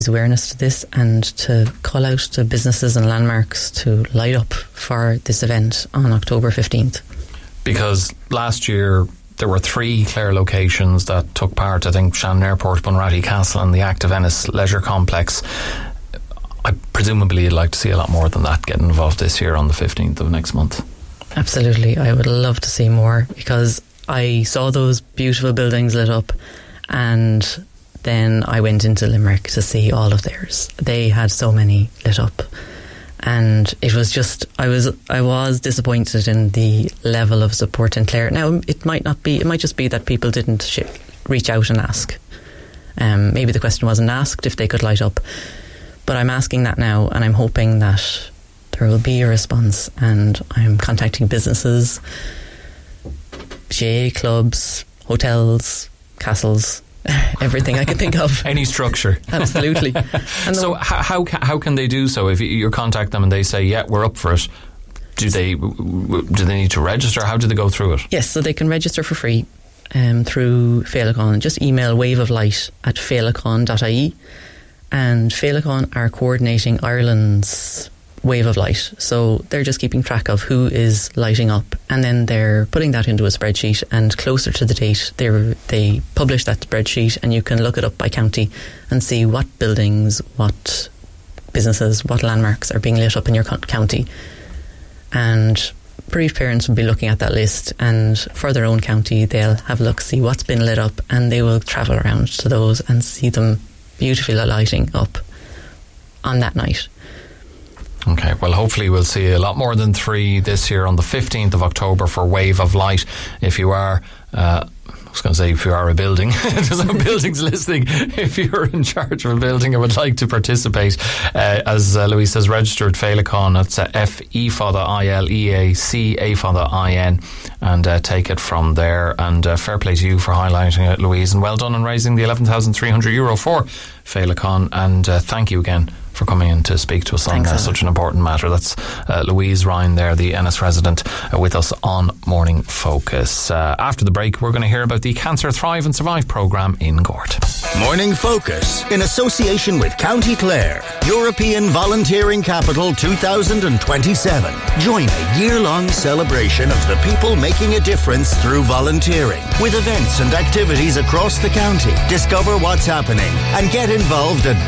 awareness to this and to call out to businesses and landmarks to light up for this event on October 15th. Because last year there were 3 Clare locations that took part. I think Shannon Airport, Bunratty Castle and the Active Ennis Leisure Complex. I presumably you'd like to see a lot more than that getting involved this year on the 15th of next month. Absolutely, I would love to see more, because I saw those beautiful buildings lit up and then I went into Limerick to see all of theirs. They had so many lit up, and it was just, I was disappointed in the level of support in Clare. Now, it might just be that people didn't reach out and ask. Maybe the question wasn't asked if they could light up, but I'm asking that now, and I'm hoping that there will be a response, and I'm contacting businesses, GAA clubs, hotels, castles, everything I can think of. Any structure. Absolutely. And so how can they do so? If you contact them and they say, yeah, we're up for it, do they need to register? How do they go through it? Yes, so they can register for free through Féileacáin. Just email waveoflight@féileacáin.ie, and Féileacáin are coordinating Ireland's Wave of Light, so they're just keeping track of who is lighting up, and then they're putting that into a spreadsheet, and closer to the date they publish that spreadsheet, and you can look it up by county and see what buildings, what businesses, what landmarks are being lit up in your county. And bereaved parents will be looking at that list, and for their own county they'll have a look, see what's been lit up, and they will travel around to those and see them beautifully lighting up on that night. Okay, well, hopefully we'll see a lot more than 3 this year on the 15th of October for Wave of Light. If you are, I was going to say if you are a building, there's some buildings listening, if you're in charge of a building and would like to participate, as Louise says, register at Féileacáin, that's FEFADILEACAFADIN, and take it from there. And fair play to you for highlighting it, Louise, and well done on raising the €11,300 for Féileacáin, and thank you again for coming in to speak to us on such an important matter. That's Louise Ryan there, the Ennis resident, with us on Morning Focus. After the break, we're going to hear about the Cancer Thrive and Survive programme in Gort. Morning Focus, in association with County Clare, European Volunteering Capital 2027. Join a year-long celebration of the people making a difference through volunteering, with events and activities across the county. Discover what's happening and get involved at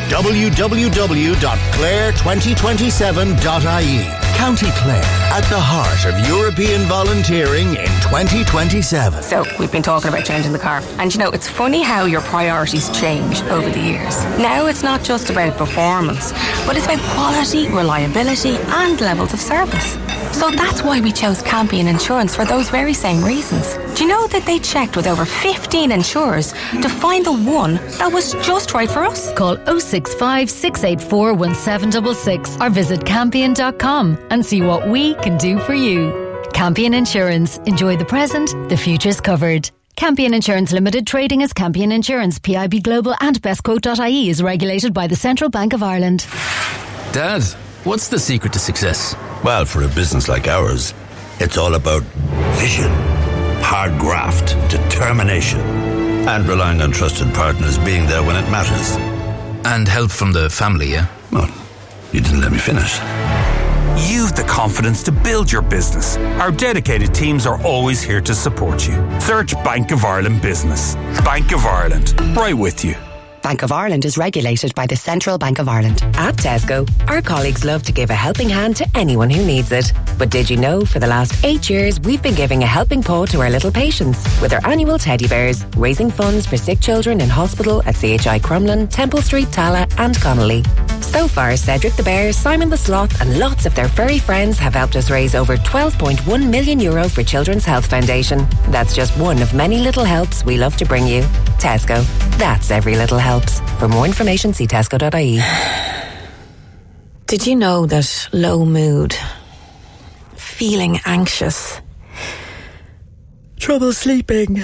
www.clare2027.ie. County Clare, at the heart of European volunteering in 2027. So, we've been talking about changing the car. And you know, it's funny how your priorities change over the years. Now it's not just about performance, but it's about quality, reliability and levels of service. So that's why we chose Campion Insurance for those very same reasons. Do you know that they checked with over 15 insurers to find the one that was just right for us? Call 065 684 1766 or visit campion.com and see what we can do for you. Campion Insurance. Enjoy the present, the future's covered. Campion Insurance Limited, trading as Campion Insurance, PIB Global and bestquote.ie, is regulated by the Central Bank of Ireland. Dad, what's the secret to success? Well, for a business like ours, it's all about vision, hard graft, determination, and relying on trusted partners being there when it matters. And help from the family, yeah? Well, you didn't let me finish. You've the confidence to build your business. Our dedicated teams are always here to support you. Search Bank of Ireland Business. Bank of Ireland, right with you. Bank of Ireland is regulated by the Central Bank of Ireland. At Tesco, our colleagues love to give a helping hand to anyone who needs it. But did you know for the last 8 years we've been giving a helping paw to our little patients with our annual teddy bears, raising funds for sick children in hospital at CHI Crumlin, Temple Street, Tala and Connolly. So far, Cedric the Bear, Simon the Sloth and lots of their furry friends have helped us raise over €12.1 million for Children's Health Foundation. That's just one of many little helps we love to bring you. Tesco. That's every little helps. For more information, see tesco.ie. Did you know that low mood, feeling anxious, trouble sleeping,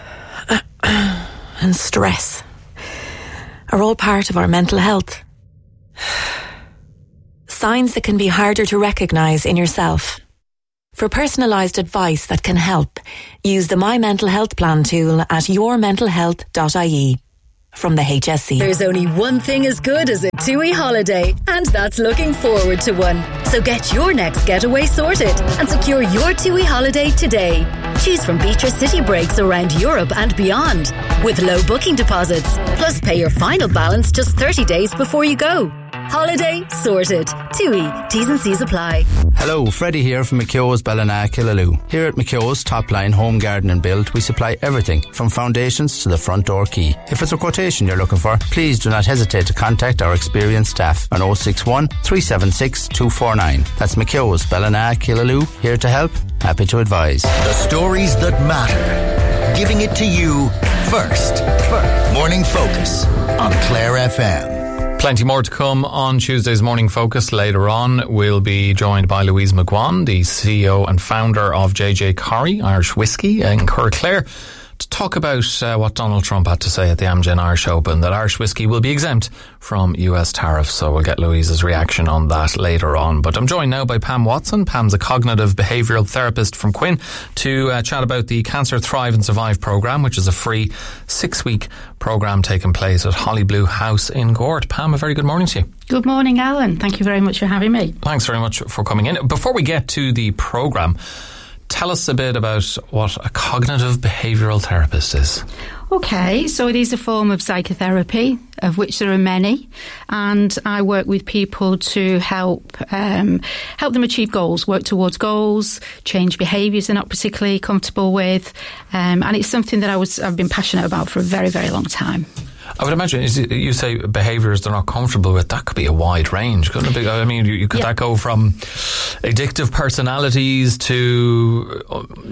and stress are all part of our mental health? Signs that can be harder to recognise in yourself. For personalised advice that can help, use the My Mental Health Plan tool at yourmentalhealth.ie. from the HSE. There's only one thing as good as a TUI holiday, and that's looking forward to one. So get your next getaway sorted and secure your TUI holiday today. Choose from beach or city breaks around Europe and beyond with low booking deposits. Plus pay your final balance just 30 days before you go. Holiday sorted. TUI. T's and C's apply. Hello, Freddie here from McKeogh's Ballina, Killaloe. Here at McKeogh's Top Line Home Garden and Build, we supply everything from foundations to the front door key. If it's a quotation you're looking for, please do not hesitate to contact our experienced staff on 061 376 249. That's McKeogh's Ballina, Killaloe. Here to help, happy to advise. The stories that matter. Giving it to you first. Morning Focus on Clare FM. Plenty more to come on Tuesday's Morning Focus. Later on, we'll be joined by Louise McGuan, the CEO and founder of JJ Corrie Irish Whiskey in Curraclare, to talk about what Donald Trump had to say at the Amgen Irish Open, that Irish whiskey will be exempt from US tariffs. So we'll get Louise's reaction on that later on. But I'm joined now by Pam Watson. Pam's a cognitive behavioural therapist from Quinn, to chat about the Cancer Thrive and Survive programme, which is a free 6-week programme taking place at Holly Blue House in Gort. Pam, a very good morning to you. Good morning, Alan. Thank you very much for having me. Thanks very much for coming in. Before we get to the programme, tell us a bit about what a cognitive behavioural therapist is. Okay, so it is a form of psychotherapy, of which there are many, and I work with people to help them achieve goals, work towards goals, change behaviours they're not particularly comfortable with, and it's something that I've been passionate about for a very, very long time. I would imagine, you say behaviours they're not comfortable with, that could be a wide range, couldn't it be? I mean, could that go from addictive personalities to,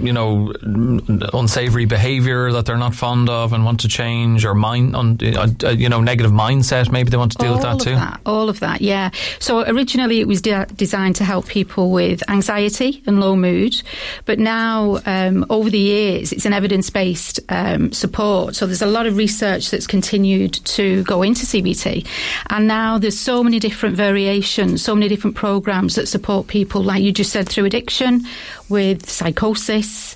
unsavoury behaviour that they're not fond of and want to change, or negative mindset, maybe they want to deal with that too? All of that, yeah. So originally it was designed to help people with anxiety and low mood, but now over the years it's an evidence-based support. So there's a lot of research that's continued to go into CBT, and now there's so many different variations, so many different programs that support people, like you just said, through addiction, with psychosis,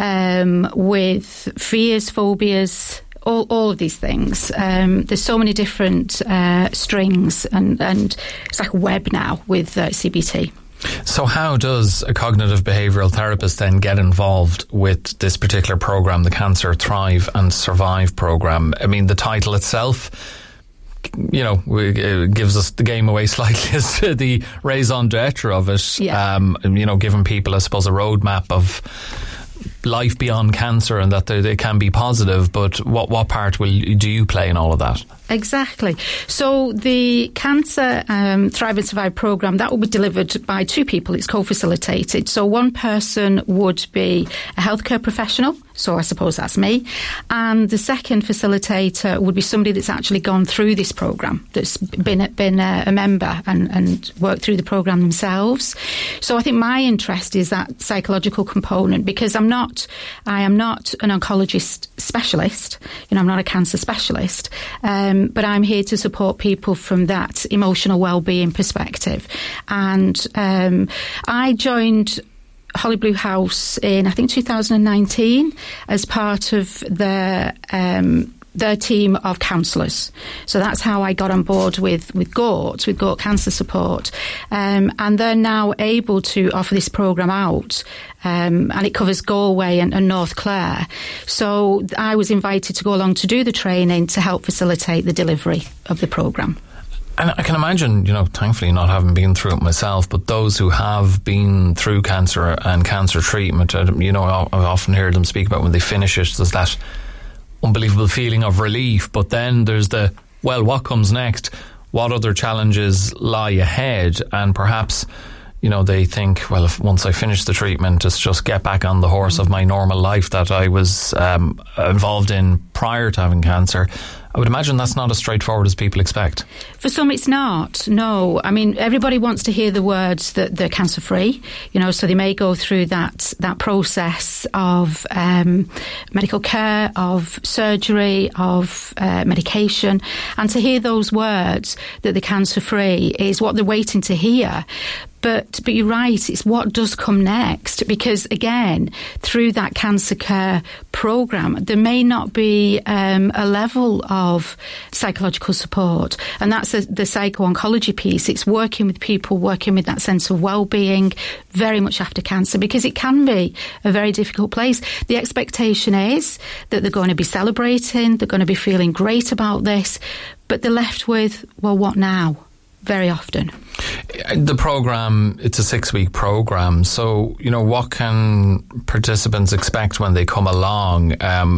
with fears, phobias, all of these things. There's so many different strings, and it's like a web now with CBT. So how does a cognitive behavioural therapist then get involved with this particular programme, the Cancer Thrive and Survive programme? I mean, the title itself, gives us the game away slightly as to the raison d'etre of it. Yeah. Giving people, I suppose, a roadmap of life beyond cancer, and that they can be positive. But what part do you play in all of that? Exactly. So the Cancer Thrive and Survive programme, that will be delivered by two people. It's co-facilitated. So one person would be a healthcare professional, so I suppose that's me, and the second facilitator would be somebody that's actually gone through this programme, that's been a member and worked through the programme themselves. So I think my interest is that psychological component, because I am not an oncologist specialist. I'm not a cancer specialist. But I'm here to support people from that emotional well-being perspective. And I joined Holly Blue House in, I think, 2019 as part of their team of counsellors. So that's how I got on board with Gort Cancer Support. And they're now able to offer this programme out. And it covers Galway and North Clare. So I was invited to go along to do the training to help facilitate the delivery of the programme. And I can imagine, thankfully not having been through it myself, but those who have been through cancer and cancer treatment, I often hear them speak about when they finish it, there's that unbelievable feeling of relief, but then there's what comes next? What other challenges lie ahead? And perhaps, they think, well, if once I finish the treatment, it's just get back on the horse of my normal life that I was involved in prior to having cancer. I would imagine that's not as straightforward as people expect. For some, it's not. No. I mean, everybody wants to hear the words that they're cancer-free, so they may go through that process of medical care, of surgery, of medication. And to hear those words that they're cancer-free is what they're waiting to hear. But you're right, it's what does come next, because again, through that cancer care programme, there may not be a level of psychological support, and that's the psycho-oncology piece. It's working with people, working with that sense of well-being very much after cancer, because it can be a very difficult place. The expectation is that they're going to be celebrating, they're going to be feeling great about this, but they're left with, well, what now? Very often. The programme, it's a 6-week programme, so, what can participants expect when they come along?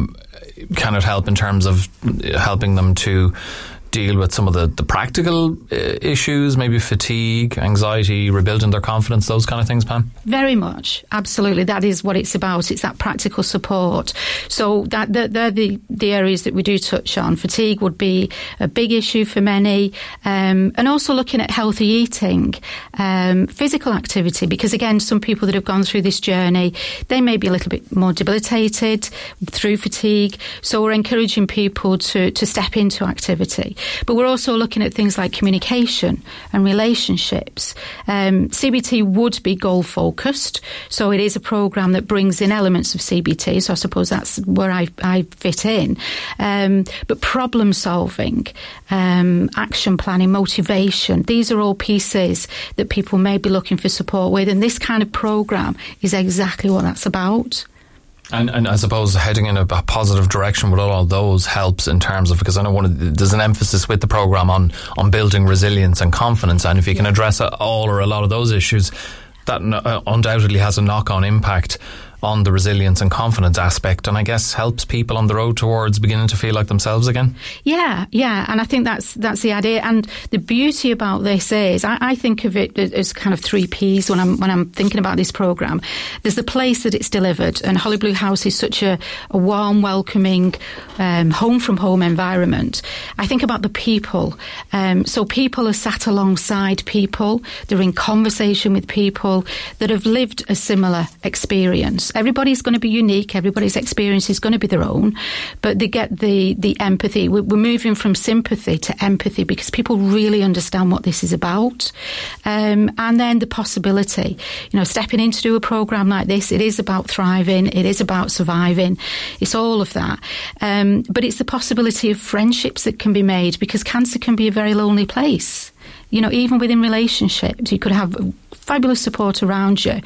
Can it help in terms of helping them to deal with some of the practical issues, maybe fatigue, anxiety, rebuilding their confidence, those kind of things, Pam? Very much, absolutely. That is what it's about. It's that practical support. So they're the areas that we do touch on. Fatigue would be a big issue for many, and also looking at healthy eating, physical activity, because again, some people that have gone through this journey, they may be a little bit more debilitated through fatigue. So we're encouraging people to step into activity. But we're also looking at things like communication and relationships. CBT would be goal focused, so it is a programme that brings in elements of CBT, so I suppose that's where I fit in. But problem solving, action planning, motivation, these are all pieces that people may be looking for support with, and this kind of programme is exactly what that's about. And I suppose heading in a positive direction with all those helps in terms of, because I know there's an emphasis with the programme on building resilience and confidence, and if you can address all or a lot of those issues, that undoubtedly has a knock-on impact on the resilience and confidence aspect, and I guess helps people on the road towards beginning to feel like themselves again. Yeah, and I think that's the idea. And the beauty about this is, I think of it as kind of 3 Ps when I'm thinking about this programme. There's the place that it's delivered, and Holly Blue House is such a warm, welcoming, home from home environment. I think about the people. So people are sat alongside people, they're in conversation with people that have lived a similar experience. Everybody's going to be unique, everybody's experience is going to be their own, but they get the empathy. We're moving from sympathy to empathy because people really understand what this is about. And then the possibility, stepping in to do a programme like this, it is about thriving, it is about surviving, it's all of that. But it's the possibility of friendships that can be made, because cancer can be a very lonely place. Even within relationships, you could have fabulous support around you,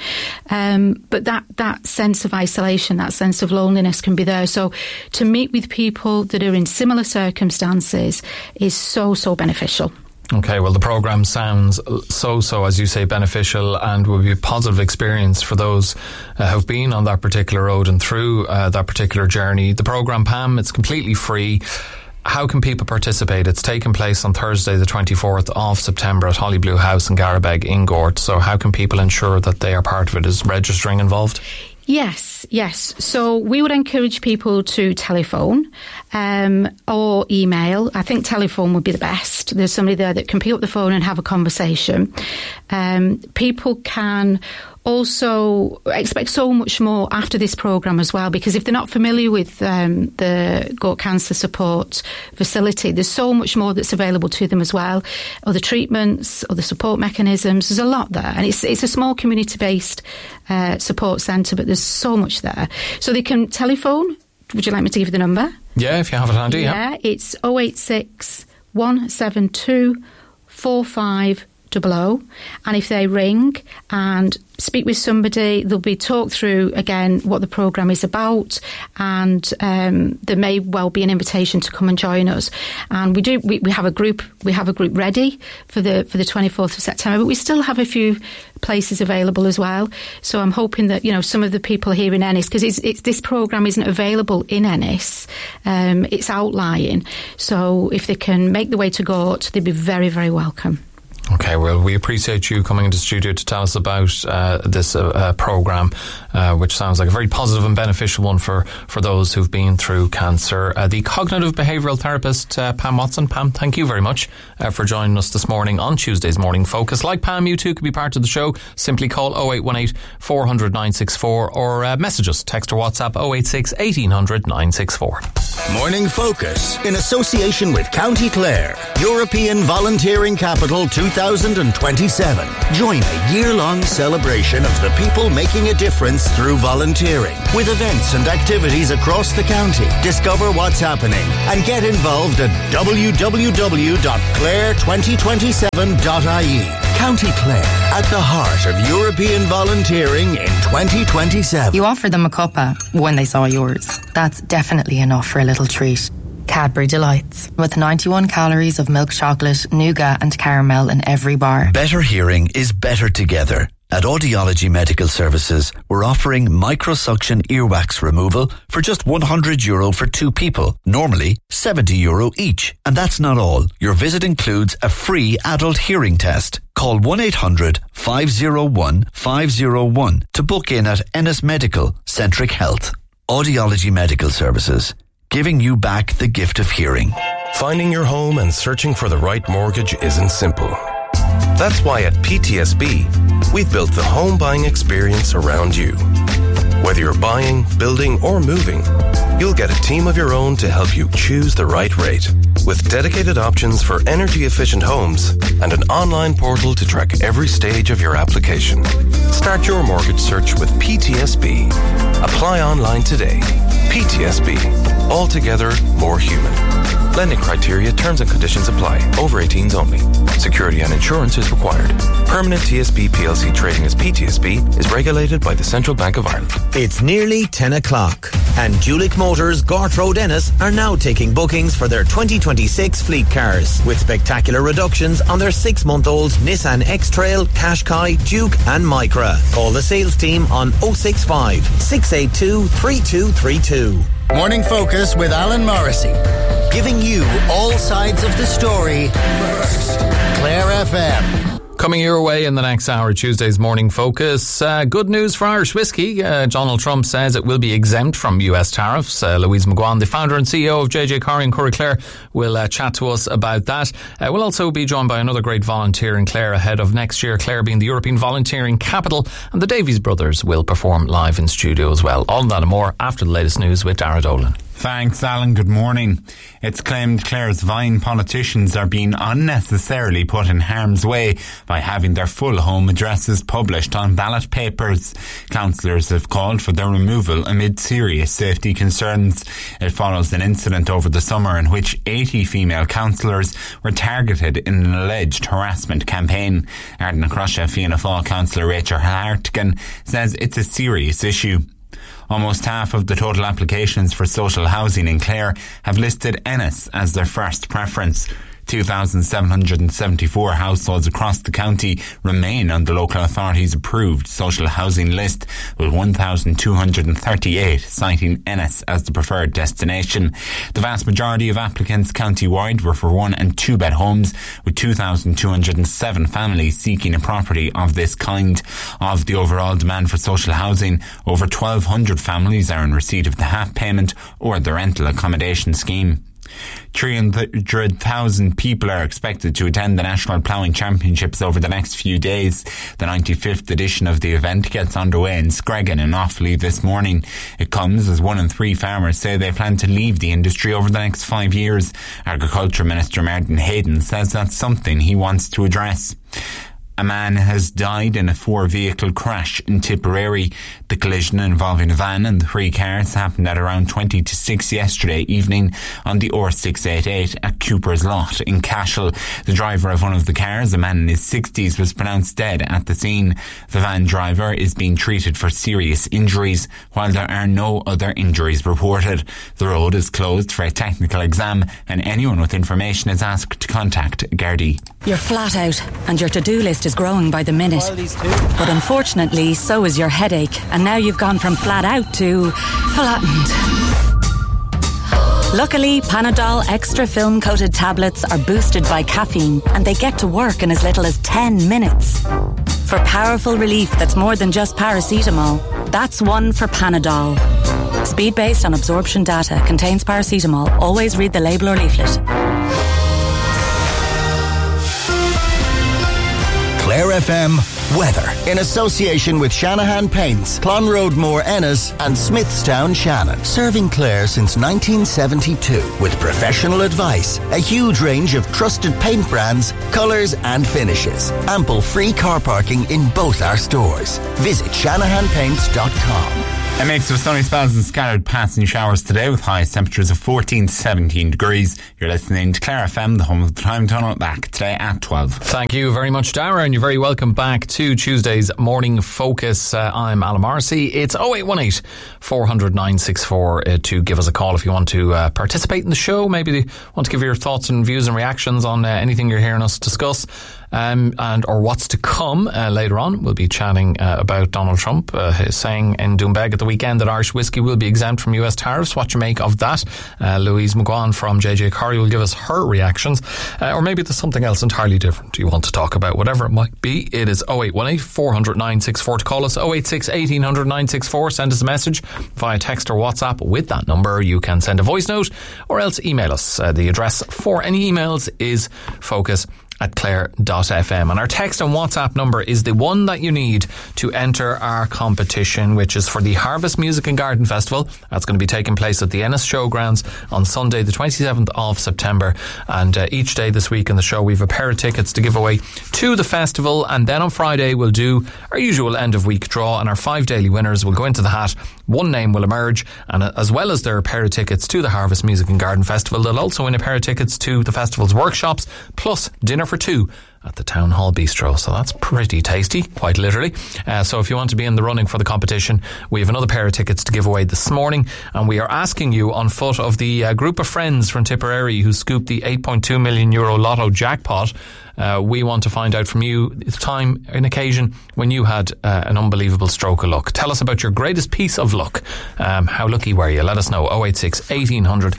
but that sense of isolation, that sense of loneliness can be there. So to meet with people that are in similar circumstances is so beneficial. Okay, well, the programme sounds so, as you say, beneficial, and will be a positive experience for those who've been on that particular road and through that particular journey. The programme, Pam, it's completely free. How can people participate? It's taking place on Thursday the 24th of September at Holly Blue House in Garabeg in Gort. So how can people ensure that they are part of it? Is registering involved? Yes. So we would encourage people to telephone or email. I think telephone would be the best. There's somebody there that can pick up the phone and have a conversation. People can also expect so much more after this programme as well, because if they're not familiar with the Gort Cancer Support Facility, there's so much more that's available to them as well. Other treatments, other support mechanisms, there's a lot there. And it's a small community-based support centre, but there's so much there. So they can telephone. Would you like me to give you the number? Yeah, if you have it handy. Yeah, it's 086 172 4500. And if they ring and speak with somebody, they'll be talked through again what the programme is about, and there may well be an invitation to come and join us. And we have a group ready for the 24th of September, but we still have a few places available as well. So I'm hoping that some of the people here in Ennis, because this programme isn't available in Ennis, it's outlying. So if they can make the way to Gort, they'd be very, very welcome. Okay, well, we appreciate you coming into the studio to tell us about this programme, which sounds like a very positive and beneficial one for those who've been through cancer. The cognitive behavioural therapist, Pam Watson. Pam, thank you very much for joining us this morning on Tuesday's Morning Focus. Like Pam, you too could be part of the show. Simply call 0818 400 964 or message us, text or WhatsApp 086 1800 964. Morning Focus, in association with County Clare, European Volunteering Capital 2027. Join a year-long celebration of the people making a difference through volunteering, with events and activities across the county. Discover what's happening and get involved at www.clare2027.ie. County Clare, at the heart of European volunteering in 2027. You offered them a cuppa when they saw yours. That's definitely enough for a little treat. Cadbury Delights, with 91 calories of milk chocolate, nougat and caramel in every bar. Better hearing is better together. At Audiology Medical Services, we're offering microsuction earwax removal for just €100 for 2 people, normally €70 each. And that's not all. Your visit includes a free adult hearing test. Call 1-800-501-501 to book in at Ennis Medical, Centric Health. Audiology Medical Services, giving you back the gift of hearing. Finding your home and searching for the right mortgage isn't simple. That's why at PTSB, we've built the home buying experience around you. Whether you're buying, building, or moving, you'll get a team of your own to help you choose the right rate, with dedicated options for energy-efficient homes and an online portal to track every stage of your application. Start your mortgage search with PTSB. Apply online today. PTSB. Altogether more human. Lending criteria, terms and conditions apply. Over 18s only. Security and insurance is required. Permanent TSB PLC trading as PTSB is regulated by the Central Bank of Ireland. It's nearly 10 o'clock and Julick Motors, Gort Road, Ennis are now taking bookings for their 2026 fleet cars with spectacular reductions on their 6-month-old Nissan X-Trail, Qashqai, Duke and Micra. Call the sales team on 065 682 3232. Morning Focus with Alan Morrissey, giving you all sides of the story first. Clare FM. Coming your way in the next hour, Tuesday's Morning Focus. Good news for Irish whiskey. Donald Trump says it will be exempt from US tariffs. Louise McGuan, the founder and CEO of JJ Corrie and Curry Clare, will chat to us about that. We'll also be joined by another great volunteer in Clare ahead of next year, Clare being the European Volunteering Capital, and the Davies brothers will perform live in studio as well. All that and more after the latest news with Dara Dolan. Thanks, Alan. Good morning. It's claimed Clare's Vine politicians are being unnecessarily put in harm's way by having their full home addresses published on ballot papers. Councillors have called for their removal amid serious safety concerns. It follows an incident over the summer in which 80 female councillors were targeted in an alleged harassment campaign. Ardnacrusha Fianna Fáil councillor Rachel Hartigan says it's a serious issue. Almost half of the total applications for social housing in Clare have listed Ennis as their first preference. 2,774 households across the county remain on the local authority's approved social housing list, with 1,238 citing Ennis as the preferred destination. The vast majority of applicants county-wide were for 1- and 2-bed homes, with 2,207 families seeking a property of this kind. Of the overall demand for social housing, over 1,200 families are in receipt of the HAP payment or the rental accommodation scheme. 300,000 people are expected to attend the National Ploughing Championships over the next few days. The 95th edition of the event gets underway in Screggan in Offaly this morning. It comes as 1 in 3 farmers say they plan to leave the industry over the next 5 years. Agriculture Minister Martin Hayden says that's something he wants to address. A man has died in a 4-vehicle crash in Tipperary. The collision involving a van and 3 cars happened at around 20 to 6 yesterday evening on the R688 at Cooper's Lot in Cashel. The driver of one of the cars, a man in his 60s, was pronounced dead at the scene. The van driver is being treated for serious injuries, while there are no other injuries reported. The road is closed for a technical exam, and anyone with information is asked to contact Gardaí. You're flat out and your to-do list is growing by the minute. But unfortunately, so is your headache, and now you've gone from flat out to flattened. Luckily, Panadol Extra Film Coated tablets are boosted by caffeine, and they get to work in as little as 10 minutes. For powerful relief that's more than just paracetamol, that's one for Panadol. Speed based on absorption data, contains paracetamol. Always read the label or leaflet. Clare FM weather in association with Shanahan Paints, Clonroadmore Ennis and Smithstown Shannon. Serving Clare since 1972 with professional advice, a huge range of trusted paint brands, colours and finishes. Ample free car parking in both our stores. Visit shanahanpaints.com. A mix of sunny spells and scattered passing showers today with highest temperatures of 14 to 17 degrees. You're listening to Clare FM, the home of the Time Tunnel, back today at 12. Thank you very much, Dara, and you're very welcome back to Tuesday's Morning Focus. I'm Alan Morrissey. It's 0818 400 964 to give us a call if you want to participate in the show. Maybe want to give your thoughts and views and reactions on anything you're hearing us discuss. Or what's to come later on. We'll be chatting about Donald Trump saying in Doonbeg at the weekend that Irish whiskey will be exempt from US tariffs. What you make of that? Louise McGuan from JJ Corrie will give us her reactions. Or maybe there's something else entirely different you want to talk about. Whatever it might be, it is 0818 400 964 to call us. 086 1800 964. Send us a message via text or WhatsApp. With that number, you can send a voice note or else email us. The address for any emails is focus@clare.fm. And our text and WhatsApp number is the one that you need to enter our competition, which is for the Harvest Music and Garden Festival. That's going to be taking place at the Ennis Showgrounds on Sunday the 27th of September. And each day this week in the show we have a pair of tickets to give away to the festival, and then on Friday we'll do our usual end of week draw, and our 5 daily winners will go into the hat. One name will emerge, and as well as their pair of tickets to the Harvest Music and Garden Festival, they'll also win a pair of tickets to the festival's workshops plus dinner for 2 at the Town Hall Bistro. So that's pretty tasty, quite literally. So if you want to be in the running for the competition, we have another pair of tickets to give away this morning, and we are asking you on foot of the group of friends from Tipperary who scooped the €8.2 million lotto jackpot. We want to find out from you the time and occasion when you had an unbelievable stroke of luck. Tell us about your greatest piece of luck. How lucky were you? Let us know. 086 1800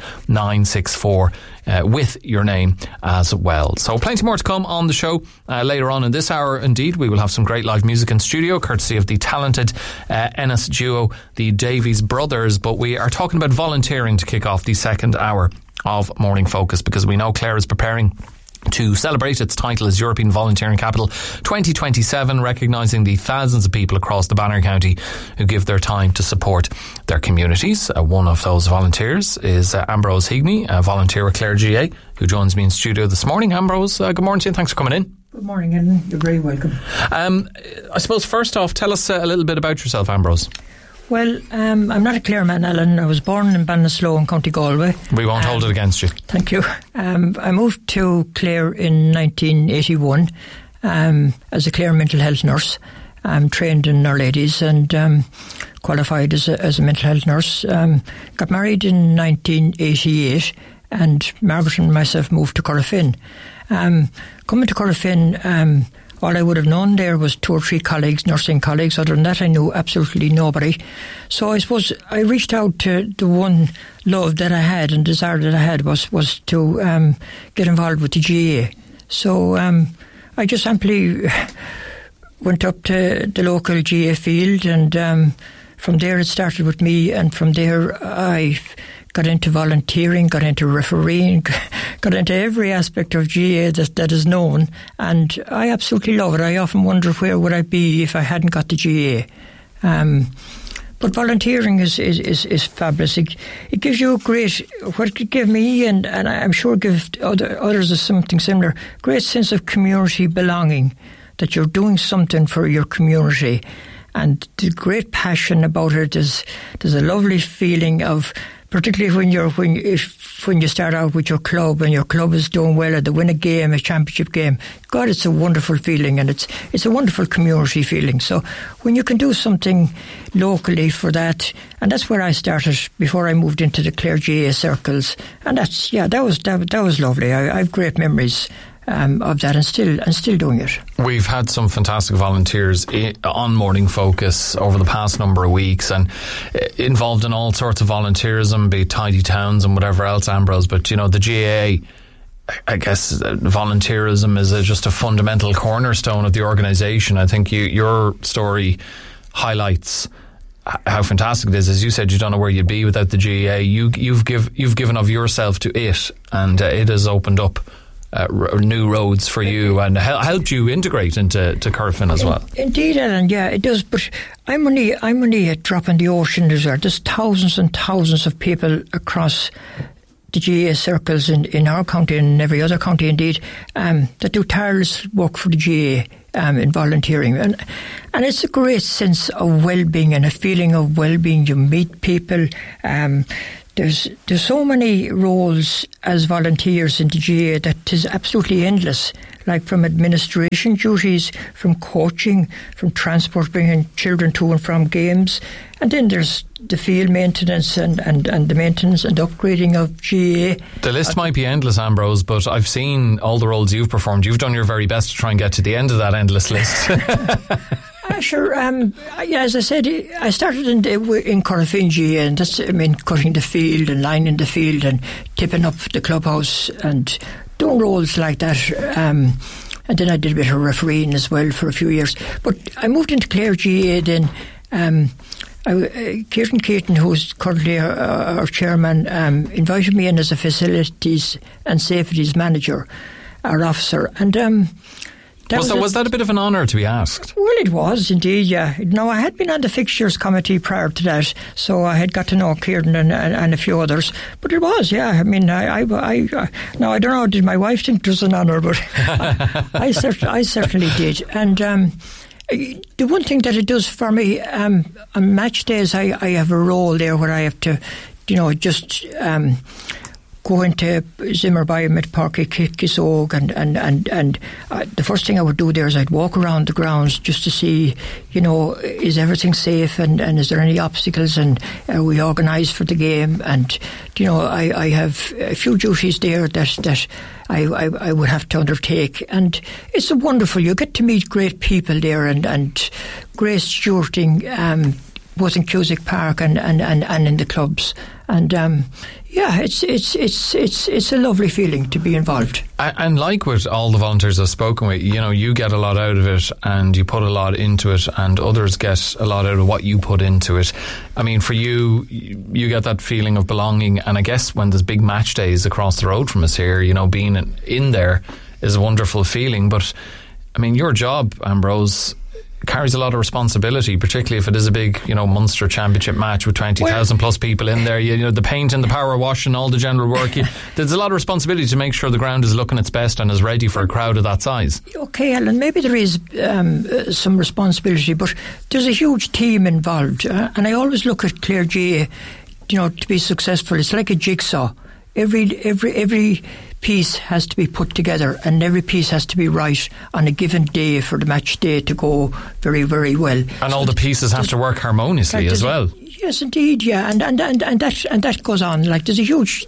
964 with your name as well. So plenty more to come on the show later on in this hour. Indeed, we will have some great live music in studio courtesy of the talented Ennis duo, the Davies Brothers. But we are talking about volunteering to kick off the second hour of Morning Focus, because we know Clare is preparing to celebrate its title as European Volunteering Capital 2027, recognising the thousands of people across the Banner County who give their time to support their communities. One of those volunteers is Ambrose Higney, a volunteer with Clare GA, who joins me in studio this morning. Ambrose, good morning to you and thanks for coming in. Good morning, Ellen. You're very welcome. I suppose first off, tell us a little bit about yourself, Ambrose. Well, I'm not a Clare man, Alan. I was born in Ballinasloe in County Galway. We won't hold it against you. Thank you. I moved to Clare in 1981 as a Clare mental health nurse. I'm trained in Our Ladies and qualified as a mental health nurse. Got married in 1988, and Margaret and myself moved to Corofin. Coming to Corofin, all I would have known there was 2 or 3 colleagues, nursing colleagues. Other than that, I knew absolutely nobody. So I suppose I reached out to the one love that I had and desire that I had was to get involved with the GA. So I just simply went up to the local GA field, and from there it started with me, and from there I got into volunteering, got into refereeing, got into every aspect of GA that is known, and I absolutely love it. I often wonder where would I be if I hadn't got the GA. But volunteering is fabulous. It gives you a great, what it gave me, and I'm sure give others is something similar, great sense of community belonging, that you're doing something for your community. And the great passion about it there's a lovely feeling of, particularly when you start out with your club and your club is doing well, or they win a game, a championship game. God, it's a wonderful feeling, and it's a wonderful community feeling. So when you can do something locally for that, and that's where I started before I moved into the Clare GA circles, and that was lovely. I have great memories of that, and still doing it. We've had some fantastic volunteers on Morning Focus over the past number of weeks, and involved in all sorts of volunteerism, be it tidy towns and whatever else, Ambrose. But you know, the GAA, I guess volunteerism is just a fundamental cornerstone of the organisation. I think your story highlights how fantastic it is. As you said, you don't know where you'd be without the GAA. You've given of yourself to it, and it has opened up new roads for you and helped you integrate into Curfin as well. Indeed, Alan, yeah, it does. But I'm only a drop in the ocean as well. There's thousands and thousands of people across the GAA circles in our county and in every other county indeed, that do tireless work for the GAA in volunteering. And it's a great sense of well-being and a feeling of well-being. You meet people. There's so many roles as volunteers in the GAA that is absolutely endless, like from administration duties, from coaching, from transport, bringing children to and from games. And then there's the field maintenance and the maintenance and upgrading of GAA. The list might be endless, Ambrose, but I've seen all the roles you've performed. You've done your very best to try and get to the end of that endless list. Sure. As I said, I started in Corofin GAA, and that's, cutting the field and lining the field and tipping up the clubhouse and doing roles like that. And then I did a bit of refereeing as well for a few years. But I moved into Clare GAA then. Kieran Keaton, who's currently our chairman, invited me in as a facilities and safeties manager, our officer. And was that a bit of an honour to be asked? Well, it was indeed, yeah. No, I had been on the fixtures committee prior to that, so I had got to know Kieran and a few others. But it was, yeah. I don't know, did my wife think it was an honour, but I certainly did. And the one thing that it does for me, on match days, I have a role there where I have to, just go into Zimmer Biomet Park, Kissogue, and the first thing I would do there is I'd walk around the grounds just to see, is everything safe and is there any obstacles and are we organised for the game? And, I have a few duties there that I would have to undertake, and it's wonderful. You get to meet great people there, and Grace stewarding both in Cusack Park and in the clubs, and it's a lovely feeling to be involved. And like with all the volunteers I've spoken with, you get a lot out of it and you put a lot into it, and others get a lot out of what you put into it. I mean, for you get that feeling of belonging, and I guess when there's big match days across the road from us here, being in there is a wonderful feeling. But I mean, your job, Ambrose, carries a lot of responsibility, particularly if it is a big, Munster Championship match with 20,000 plus people in there. The paint and the power wash and all the general work. There's a lot of responsibility to make sure the ground is looking its best and is ready for a crowd of that size. Okay, Alan, maybe there is some responsibility, but there's a huge team involved, and I always look at Clare GAA, to be successful. It's like a jigsaw. Every piece has to be put together, and every piece has to be right on a given day for the match day to go very, very well. And all the pieces have to work harmoniously as well. Yes, indeed, yeah, and that goes on. Like there's a huge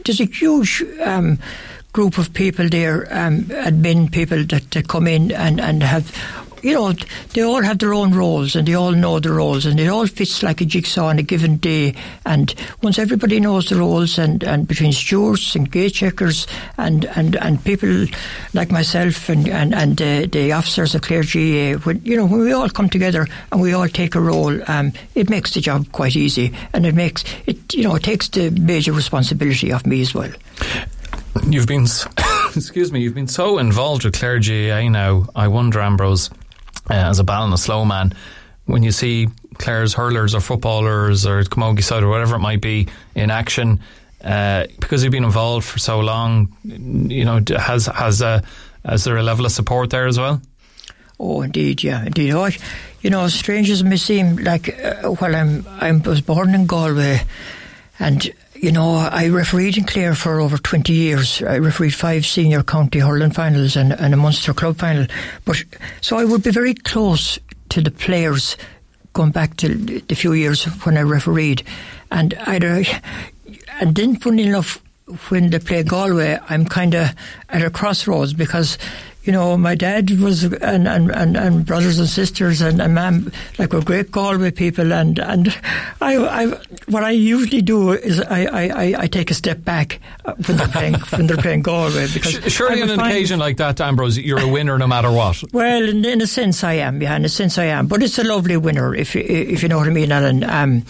group of people there, admin people that come in and have. They all have their own roles and they all know the roles, and it all fits like a jigsaw on a given day. And once everybody knows the roles, and between stewards and gate checkers and people like myself and the officers of Clare GAA, when we all come together and we all take a role, it makes the job quite easy, and it takes the major responsibility off me as well. You've been you've been so involved with Clare GAA now. I wonder, Ambrose, as a Ballina man, when you see Clare's hurlers or footballers or Camogie side or whatever it might be in action, because you've been involved for so long, has there a level of support there as well? Oh, indeed, yeah, indeed. Strange as it may seem, like I was born in Galway, and I refereed in Clare for over 20 years. I refereed 5 senior county hurling finals and a Munster club final. But so I would be very close to the players going back to the few years when I refereed. And then, funny enough, when they play Galway, I'm kind of at a crossroads because my dad was and brothers and sisters and mum were great Galway people, and I what I usually do is I take a step back when they're playing Galway, because surely on an occasion like that, Ambrose, you're a winner no matter what. Well, in a sense I am, but it's a lovely winner if you know what I mean, Alan.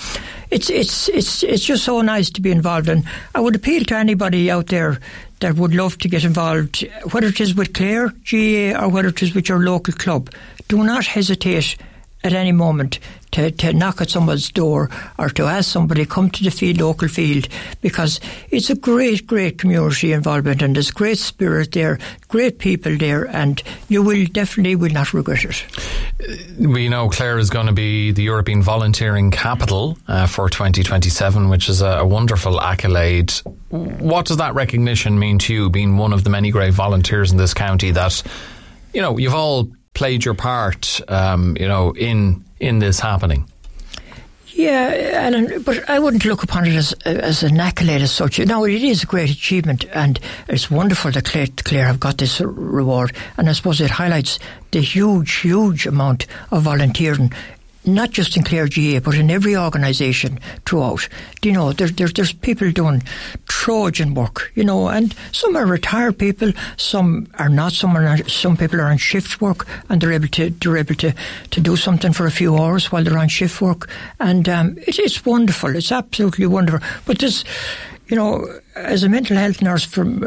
it's just so nice to be involved. And I would appeal to anybody out there that would love to get involved, whether it is with Clare GAA or whether it is with your local club. Do not hesitate at any moment to knock at someone's door or to ask somebody come to the local field, because it's a great community involvement, and there's great spirit there, great people there, and you will not regret it. We know Clare is going to be the European Volunteering Capital for 2027, which is a wonderful accolade. What does that recognition mean to you, being one of the many great volunteers in this county, that you've all played your part in this happening? Yeah, Alan, but I wouldn't look upon it as an accolade as such. It is a great achievement, and it's wonderful that Clare have got this reward, and I suppose it highlights the huge amount of volunteering, not just in Clare GAA, but in every organisation throughout. There's people doing Trojan work, and some are retired people, some are not. Some people are on shift work, and they're able to do something for a few hours while they're on shift work, and it's wonderful. It's absolutely wonderful. But there's, as a mental health nurse,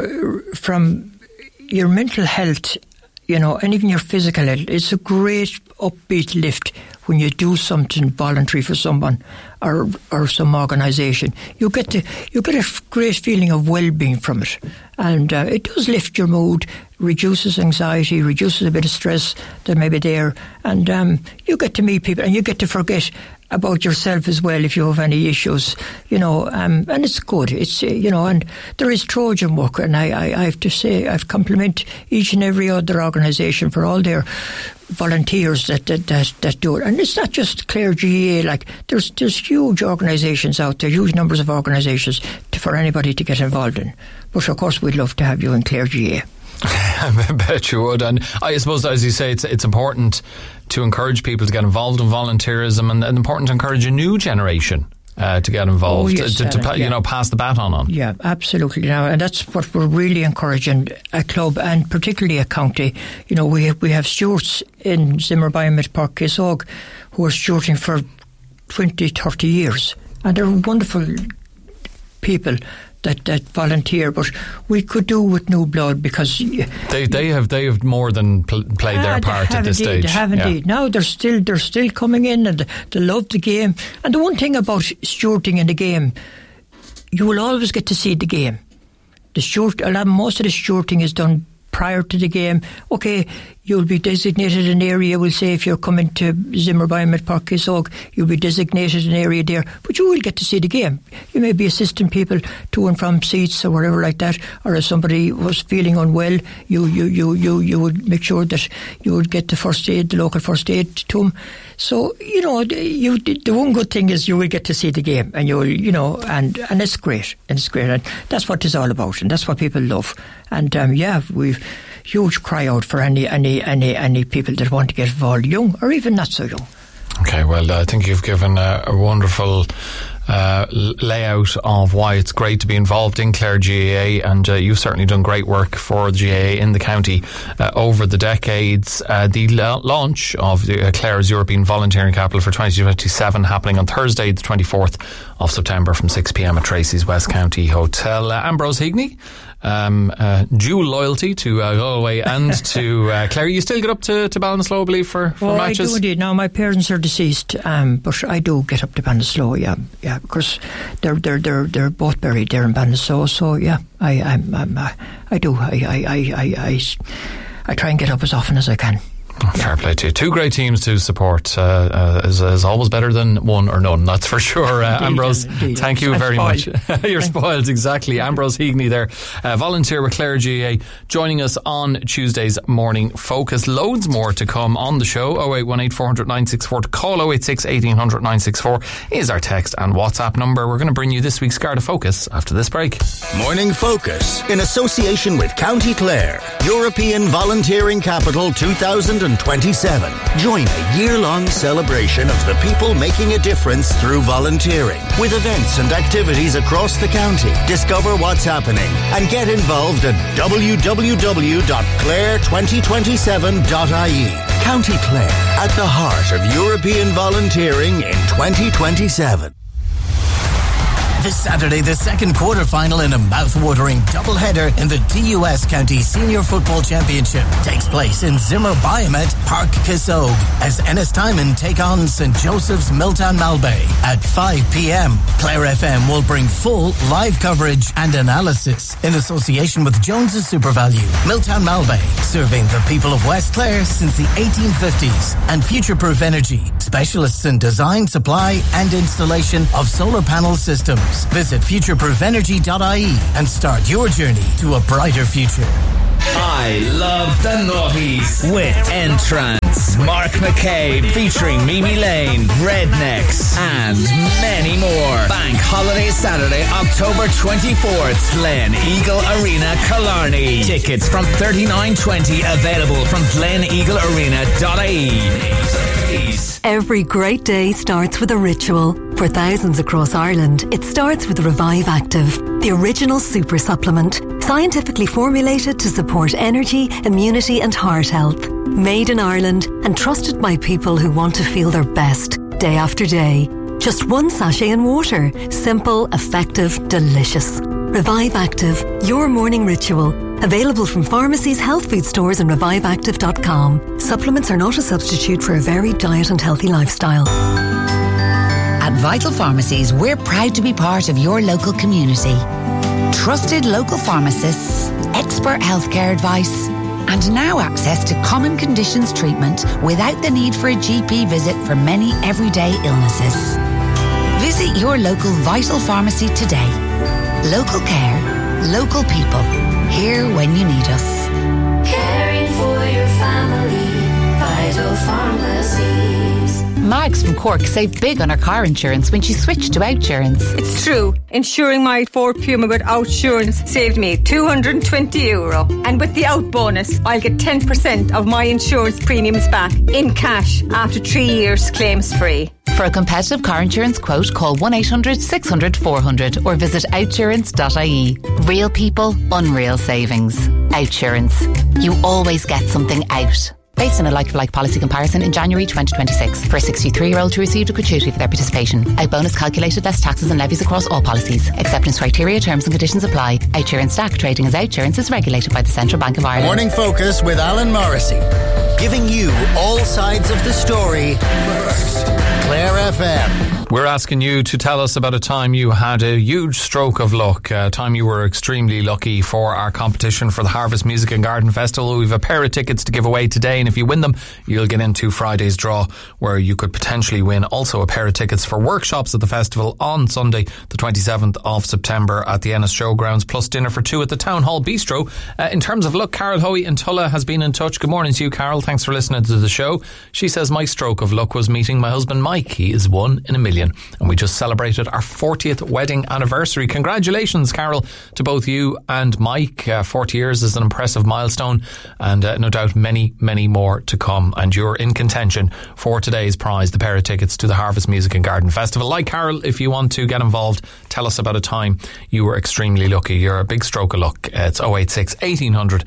from your mental health, and even your physical health, it's a great upbeat lift when you do something voluntary for someone or some organisation. You get a great feeling of well-being from it, and it does lift your mood, reduces anxiety, reduces a bit of stress that may be there, and you get to meet people, and you get to forget about yourself as well if you have any issues, and it's good. It's and there is Trojan work, and I have to say I've compliment each and every other organisation for all their volunteers that do it. And it's not just Clare GAA. Like there's huge organisations out there, huge numbers of organisations for anybody to get involved in. But of course, we'd love to have you in Clare GAA. I bet you would. And I suppose, as you say, it's important to encourage people to get involved in volunteerism, and important to encourage a new generation to get involved, to pass the baton on. Yeah, absolutely. And that's what we're really encouraging a club, and particularly a county. We have stewards in Zimmer Biomet Park Kisog who are stewarding for 20-30 years, and they're wonderful people that volunteer, but we could do with new blood, because they have more than played their part at this stage. They have indeed. Now they're still coming in, and they love the game. And the one thing about stewarding in the game, you will always get to see the game. Most of the stewarding is done prior to the game. Okay, you'll be designated an area. We'll say if you're coming to Zimmer Biomet Park Kisog, you'll be designated an area there, but you will get to see the game. You may be assisting people to and from seats or whatever like that, or if somebody was feeling unwell, you would make sure that you would get the local first aid to them. So the one good thing is you will get to see the game, and and it's great, and that's what it's all about, and that's what people love. And we've huge cry out for any people that want to get involved, young or even not so young. Okay, well, I think you've given a wonderful layout of why it's great to be involved in Clare GAA, and you've certainly done great work for the GAA in the county over the decades. The launch of Clare's European Volunteering Capital for 2027 happening on Thursday, the 24th of September from 6 p.m. at Tracy's West County Hotel. Ambrose Higney, dual loyalty to Galway and to Clare. You still get up to Ballinasloe, I believe, for matches? I do indeed. Now, my parents are deceased, but I do get up to Ballinasloe, yeah, because they're both buried there in Ballinasloe. So yeah, I do. I try and get up as often as I can. Fair play to you. Two great teams to support is always better than one or none, that's for sure. Ambrose, thank you very much. You're spoiled, exactly. Ambrose Higney there, volunteer with Clare GAA, joining us on Tuesday's Morning Focus. Loads more to come on the show. 0818 400 964 to call. 086 1800 964 is our text and WhatsApp number. We're going to bring you this week's Garda Focus after this break. Morning Focus, in association with County Clare, European Volunteering Capital 2027. Join a year-long celebration of the people making a difference through volunteering, with events and activities across the county. Discover what's happening and get involved at www.clare2027.ie. County Clare, at the heart of European volunteering in 2027. This Saturday, the second quarter-final in a mouth-watering doubleheader in the DUS County Senior Football Championship takes place in Zimmer Biomet, Park Kissogue, as Ennistimon take on St. Joseph's Milltown Malbay at 5 p.m. Clare FM will bring full live coverage and analysis in association with Jones's SuperValue. Milltown Malbay, serving the people of West Clare since the 1850s, and Futureproof Energy, specialists in design, supply and installation of solar panel systems. Visit futureproofenergy.ie and start your journey to a brighter future. I love the Naughties with Entrance, Mark McCabe featuring Mimi Lane, Rednecks and many more. Bank Holiday Saturday, October 24th, Glen Eagle Arena, Killarney. Tickets from $39.20 available from gleneaglearena.ie. Every great day starts with a ritual. For thousands across Ireland, it starts with Revive Active, the original super supplement, scientifically formulated to support energy, immunity and heart health. Made in Ireland and trusted by people who want to feel their best day after day. Just one sachet in water. Simple, effective, delicious. Revive Active, your morning ritual. Available from pharmacies, health food stores and reviveactive.com. Supplements are not a substitute for a varied diet and healthy lifestyle. At Vital Pharmacies, we're proud to be part of your local community. Trusted local pharmacists, expert healthcare advice, and now access to common conditions treatment without the need for a GP visit for many everyday illnesses. Visit your local Vital Pharmacy today. Local care, local people. Here when you need us. Caring for your family, Vital Pharmacies. Mags from Cork saved big on her car insurance when she switched to Outsurance. It's true. Insuring my Ford Puma with Outsurance saved me €220. And with the Out bonus, I'll get 10% of my insurance premiums back in cash after 3 years claims free. For a competitive car insurance quote, call 1-800-600-400 or visit outsurance.ie. Real people, unreal savings. Outsurance. You always get something out. Based on a like-for-like policy comparison in January 2026. For a 63-year-old who received a gratuity for their participation. Out bonus calculated less taxes and levies across all policies. Acceptance criteria, terms and conditions apply. Outsurance DAC trading as Outsurance is regulated by the Central Bank of Ireland. Morning Focus with Alan Morrissey. Giving you all sides of the story first. Clare FM. We're asking you to tell us about a time you had a huge stroke of luck, a time you were extremely lucky for our competition for the Harvest Music and Garden Festival. We've a pair of tickets to give away today, and if you win them, you'll get into Friday's draw, where you could potentially win also a pair of tickets for workshops at the festival on Sunday, the 27th of September at the Ennis Showgrounds, plus dinner for two at the Town Hall Bistro. In terms of luck, Carol Hoey in Tulla has been in touch. Good morning to you, Carol. Thanks for listening to the show. She says, my stroke of luck was meeting my husband Mike. He is 1 in a million. And we just celebrated our 40th wedding anniversary. Congratulations, Carol, to both you and Mike. 40 years is an impressive milestone, and no doubt many, many more to come. And you're in contention for today's prize, the pair of tickets to the Harvest Music and Garden Festival. Like Carol, if you want to get involved, tell us about a time you were extremely lucky. You're a big stroke of luck. It's 086 1800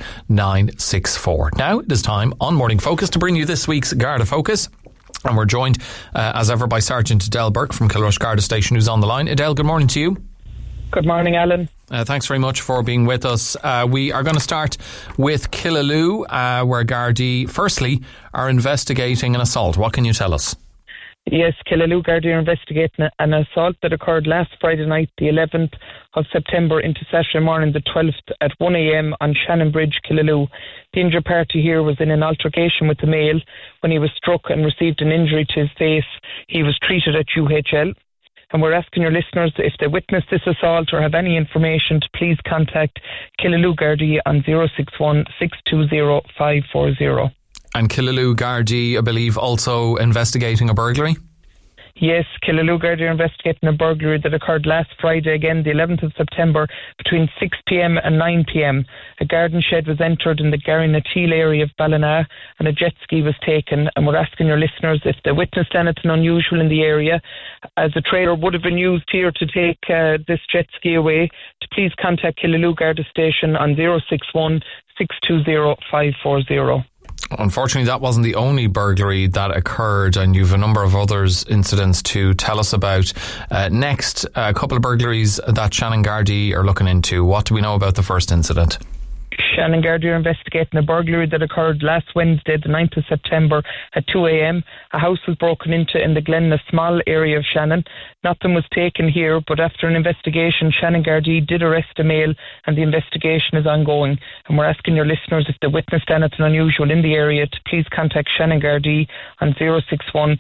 964. Now it is time on Morning Focus to bring you this week's Garda Focus. And we're joined, as ever, by Sergeant Adele Burke from Kilrush Garda Station, who's on the line. Adele, good morning to you. Good morning, Alan. Thanks very much for being with us. We are going to start with Killaloe, where Gardaí, firstly, are investigating an assault. What can you tell us? Yes, Killaloe Gardaí are investigating an assault that occurred last Friday night, the 11th of September, into Saturday morning, the 12th, at 1 a.m. on Shannon Bridge, Killaloe. The injured party here was in an altercation with the male. When he was struck and received an injury to his face, he was treated at UHL. And we're asking your listeners, if they witnessed this assault or have any information, to please contact Killaloe Gardaí on 061 620 540. And Killaloe Gardaí, I believe, also investigating a burglary? Yes, Killaloe Gardaí are investigating a burglary that occurred last Friday, again the 11th of September, between 6 p.m. and 9 p.m. A garden shed was entered in the Garrynateal area of Ballina, and a jet ski was taken. And we're asking your listeners, if they witnessed anything unusual in the area, as a trailer would have been used here to take this jet ski away, to please contact Killaloe Garda Station on 061 620 540. Unfortunately, that wasn't the only burglary that occurred, and you've a number of others incidents to tell us about. Next, a couple of burglaries that Shannon Gardaí are looking into. What do we know about the first incident? Shannon Gardaí are investigating a burglary that occurred last Wednesday, the 9th of September at 2 a.m. A house was broken into in the Glenna Small area of Shannon. Nothing was taken here, but after an investigation, Shannon Gardaí did arrest a male, and the investigation is ongoing. And we're asking your listeners, if they witnessed anything unusual in the area, to please contact Shannon Gardaí on 061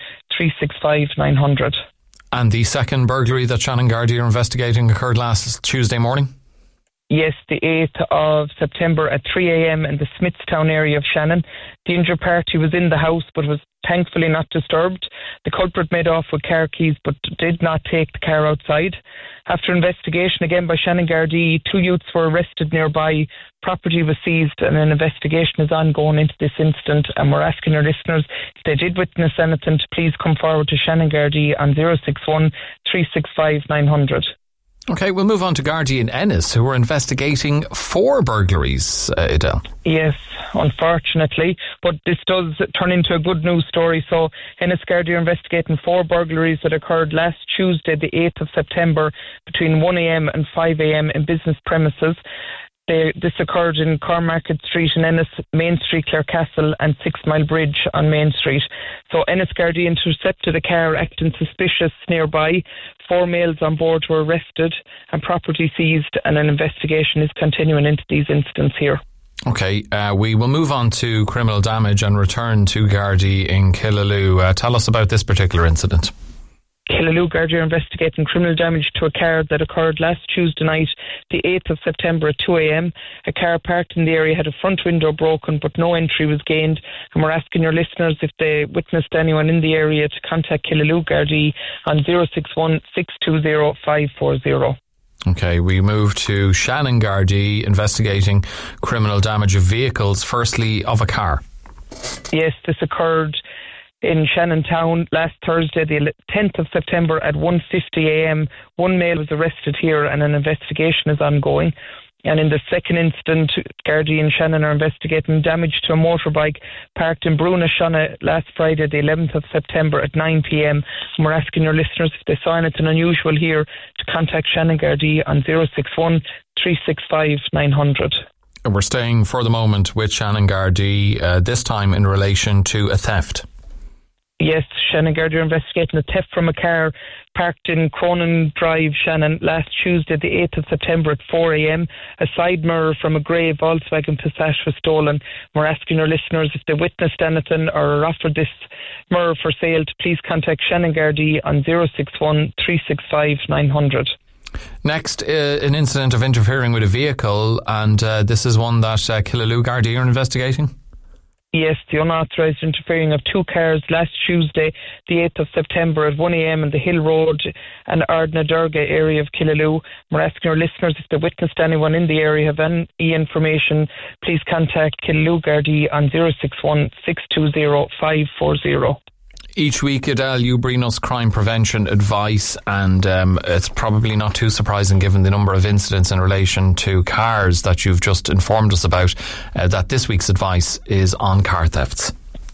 365 900. And the second burglary that Shannon Gardaí are investigating occurred last Tuesday morning? Yes, the 8th of September at 3 a.m. in the Smithstown area of Shannon. The injured party was in the house but was thankfully not disturbed. The culprit made off with car keys but did not take the car outside. After investigation again by Shannon Gardaí, 2 youths were arrested nearby. Property was seized and an investigation is ongoing into this incident, and we're asking our listeners, if they did witness anything, to please come forward to Shannon Gardaí on 061 365 900. OK, we'll move on to Gardaí in Ennis, who are investigating 4 burglaries, Adele. Yes, unfortunately, but this does turn into a good news story. So Ennis Gardaí are investigating 4 burglaries that occurred last Tuesday, the 8th of September, between 1 a.m. and 5 a.m. in business premises. This occurred in Cormarket Street in Ennis, Main Street, Clarecastle, and 6 Mile Bridge on Main Street. So Ennis Gardaí intercepted a car acting suspicious nearby. 4 males on board were arrested and property seized, and an investigation is continuing into these incidents here. OK, we will move on to criminal damage and return to Gardaí in Killaloe. Tell us about this particular incident. Killaloe Gardaí are investigating criminal damage to a car that occurred last Tuesday night, the 8th of September at 2 a.m. A car parked in the area had a front window broken, but no entry was gained. And we're asking your listeners, if they witnessed anyone in the area, to contact Killaloe Gardaí on 061 620 540. OK, we move to Shannon Gardaí investigating criminal damage of vehicles, firstly of a car. Yes, this occurred in Shannon Town last Thursday, the 10th of September at 1:50 a.m. 1 male was arrested here and an investigation is ongoing. And in the second incident, Gardaí in Shannon are investigating damage to a motorbike parked in Bruna Shona last Friday, the 11th of September at 9 p.m. And we're asking your listeners, if they saw anything unusual here, to contact Shannon Gardaí on 061 365 900. We're staying for the moment with Shannon Gardaí, this time in relation to a theft. Yes, Shannon Gardaí are investigating a theft from a car parked in Cronin Drive, Shannon, last Tuesday, the 8th of September at 4 a.m. A side mirror from a grey Volkswagen Passat was stolen. We're asking our listeners, if they witnessed anything or are offered this mirror for sale, to please contact Shannon Gardaí on 061 365 900. Next, an incident of interfering with a vehicle, and this is one that Killaloe Gardaí are investigating. Yes, the unauthorised interfering of 2 cars last Tuesday, the 8th of September at 1 a.m. on the Hill Road and Ardna Durga area of Killaloe. We're asking our listeners, if they witnessed anyone in the area, have any information, please contact Killaloe Gardaí on 061 620 540. Each week, Adele, you bring us crime prevention advice, and it's probably not too surprising, given the number of incidents in relation to cars that you've just informed us about, that this week's advice is on car thefts.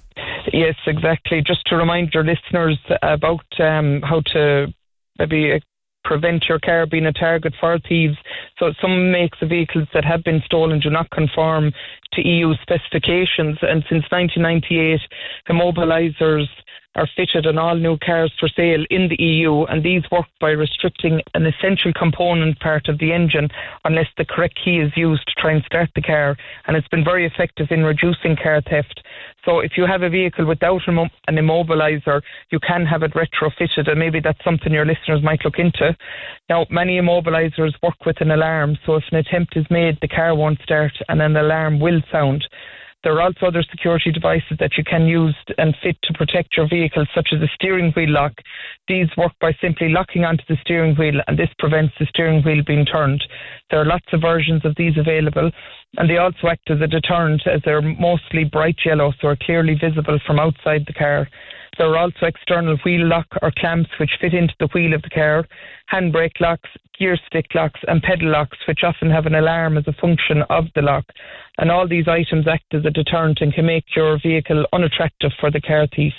Yes, exactly. Just to remind your listeners about how to maybe prevent your car being a target for thieves. So some makes of vehicles that have been stolen do not conform to EU specifications, and since 1998, immobilisers are fitted on all new cars for sale in the EU, and these work by restricting an essential component part of the engine unless the correct key is used to try and start the car, and it's been very effective in reducing car theft. So if you have a vehicle without an immobiliser, you can have it retrofitted, and maybe that's something your listeners might look into. Now, many immobilisers work with an alarm, so if an attempt is made, the car won't start and an alarm will sound. There are also other security devices that you can use and fit to protect your vehicle, such as a steering wheel lock. These work by simply locking onto the steering wheel, and this prevents the steering wheel being turned. There are lots of versions of these available, and they also act as a deterrent, as they're mostly bright yellow, so are clearly visible from outside the car. There are also external wheel lock or clamps which fit into the wheel of the car, handbrake locks, gear stick locks and pedal locks, which often have an alarm as a function of the lock. And all these items act as a deterrent and can make your vehicle unattractive for the car thief.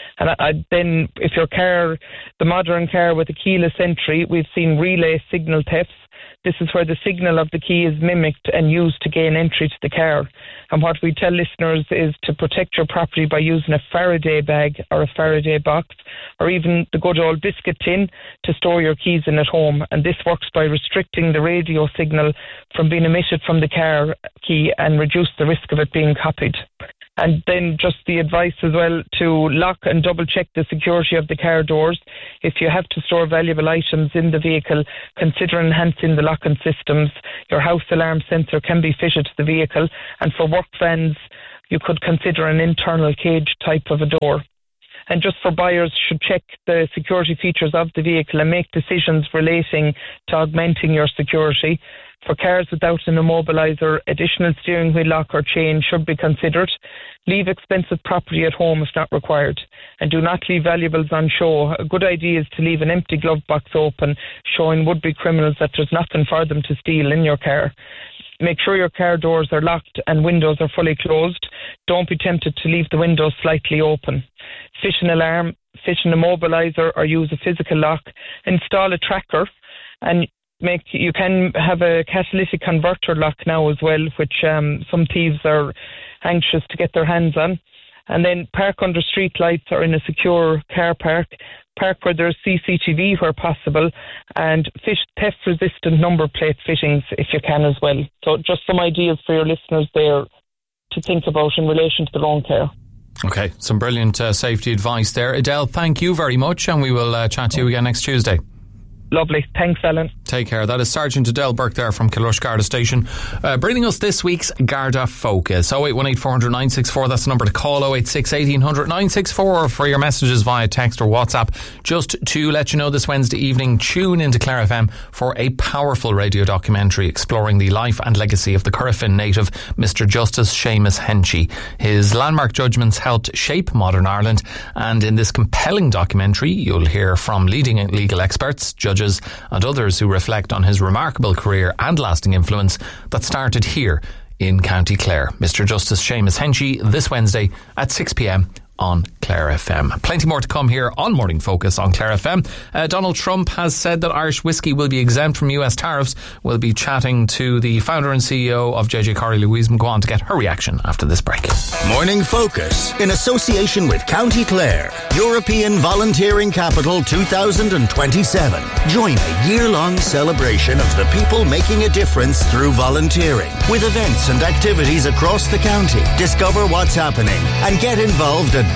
And then if your car, the modern car with a keyless entry, we've seen relay signal thefts. This is where the signal of the key is mimicked and used to gain entry to the car. And what we tell listeners is to protect your property by using a Faraday bag or a Faraday box, or even the good old biscuit tin to store your keys in at home. And this works by restricting the radio signal from being emitted from the car key and reduce the risk of it being copied. And then just the advice as well to lock and double check the security of the car doors. If you have to store valuable items in the vehicle, consider enhancing the locking systems. Your house alarm sensor can be fitted to the vehicle, and for work vans, you could consider an internal cage type of a door. And just for buyers, should check the security features of the vehicle and make decisions relating to augmenting your security. For cars without an immobiliser, additional steering wheel lock or chain should be considered. Leave expensive property at home if not required. And do not leave valuables on show. A good idea is to leave an empty glove box open, showing would-be criminals that there's nothing for them to steal in your car. Make sure your car doors are locked and windows are fully closed. Don't be tempted to leave the windows slightly open. Fish an alarm, fish an immobiliser or use a physical lock. Install a tracker, and you can have a catalytic converter lock now as well, which some thieves are anxious to get their hands on. And then park under street lights or in a secure car park. Park where there's CCTV where possible, and theft-resistant number plate fittings if you can as well. So just some ideas for your listeners there to think about in relation to their own car. Okay, some brilliant safety advice there. Adele, thank you very much, and we will chat to you again next Tuesday. Lovely. Thanks, Alan. Take care. That is Sergeant Adele Burke there from Kilrush Garda Station, bringing us this week's Garda Focus. 0818 400 964, that's the number to call. 086 1800 964 for your messages via text or WhatsApp. Just to let you know, this Wednesday evening, tune into Clare FM for a powerful radio documentary exploring the life and legacy of the Currafin native, Mr. Justice Seamus Henchy. His landmark judgments helped shape modern Ireland, and in this compelling documentary, you'll hear from leading legal experts, judges and others who reflect on his remarkable career and lasting influence that started here in County Clare. Mr. Justice Seamus Henchy this Wednesday at 6 p.m. on Clare FM. Plenty more to come here on Morning Focus on Clare FM. Donald Trump has said that Irish whiskey will be exempt from US tariffs. We'll be chatting to the founder and CEO of JJ Corrie, Louise McGuan, to get her reaction after this break. Morning Focus, in association with County Clare, European Volunteering Capital 2027. Join a year-long celebration of the people making a difference through volunteering, with events and activities across the county. Discover what's happening and get involved at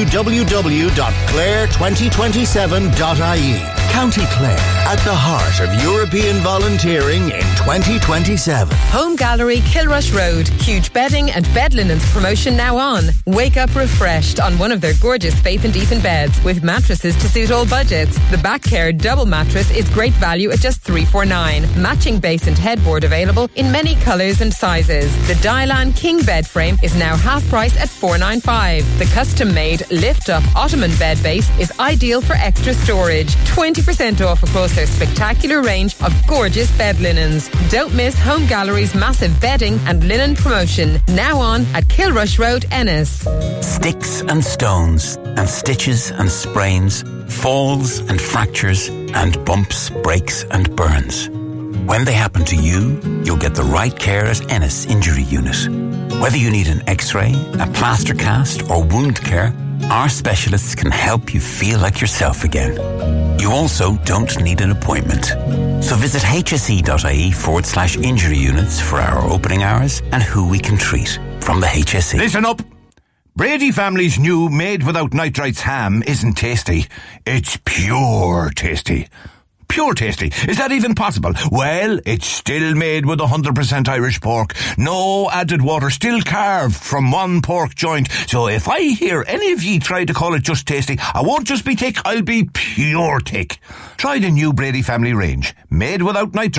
www.clare2027.ie. County Clare, at the heart of European volunteering in 2027. Home Gallery, Kilrush Road. Huge bedding and bed linens promotion now on. Wake up refreshed on one of their gorgeous Faith and Ethan beds with mattresses to suit all budgets. The Back Care double mattress is great value at just $349. Matching base and headboard available in many colours and sizes. The Dylan King bed frame is now half price at $495. The custom-made lift-up ottoman bed base is ideal for extra storage. 20% off across their spectacular range of gorgeous bed linens. Don't miss Home Gallery's massive bedding and linen promotion. Now on at Kilrush Road, Ennis. Sticks and stones and stitches and sprains, falls and fractures and bumps, breaks and burns. When they happen to you, you'll get the right care at Ennis Injury Unit. Whether you need an x-ray, a plaster cast or wound care, our specialists can help you feel like yourself again. You also don't need an appointment. So visit hse.ie/injury units for our opening hours and who we can treat from the HSE. Listen up! Brady family's new made without nitrites ham isn't tasty. It's pure tasty. Pure tasty. Is that even possible? Well, it's still made with 100% Irish pork. No added water, still carved from one pork joint. So if I hear any of ye try to call it just tasty, I won't just be thick, I'll be pure thick. Try the new Brady family range. Made without nitrates.